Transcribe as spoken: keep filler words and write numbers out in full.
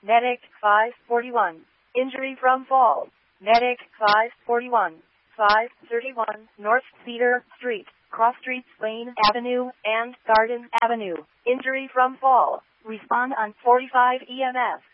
Medic five forty-one. Injury from fall. Medic five forty-one. five thirty-one North Cedar Street, Cross Streets Lane Avenue, and Garden Avenue. Injury from fall. Respond on forty-five E M S.